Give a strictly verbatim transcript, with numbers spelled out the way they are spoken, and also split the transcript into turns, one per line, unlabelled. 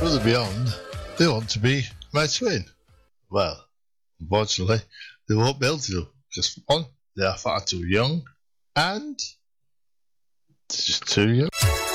Brother Beyond, they want to be my twin. Well, unfortunately, they won't be able to. Just one, they are far too young, and they're just too young.